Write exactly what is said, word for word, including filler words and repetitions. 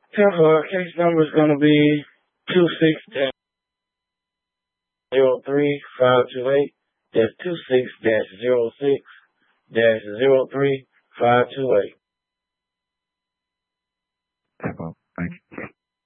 ten four, case number is going to be two six zero three five two eight. That's two six zero six zero three five two eight. Thank you.